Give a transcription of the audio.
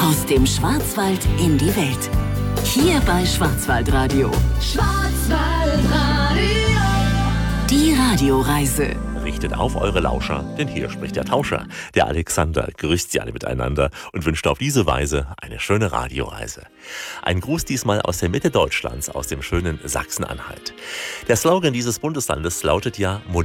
Aus dem Schwarzwald in die Welt. Hier bei Schwarzwaldradio. Schwarzwaldradio. Die Radioreise. Richtet auf eure Lauscher, denn hier spricht der Tauscher. Der Alexander grüßt Sie alle miteinander und wünscht auf diese Weise eine schöne Radioreise. Ein Gruß diesmal aus der Mitte Deutschlands, aus dem schönen Sachsen-Anhalt. Der Slogan dieses Bundeslandes lautet ja